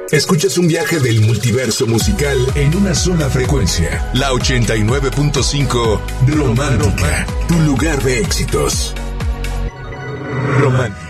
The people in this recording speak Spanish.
Escuchas un viaje del multiverso musical en una sola frecuencia. La 89.5 Romántica, tu lugar de éxitos. Romántica.